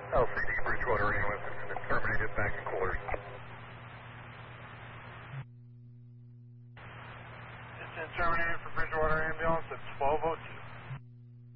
LCD Bridgewater ambulance has been terminated back in quarters. It's been terminated for Bridgewater ambulance at 12:02.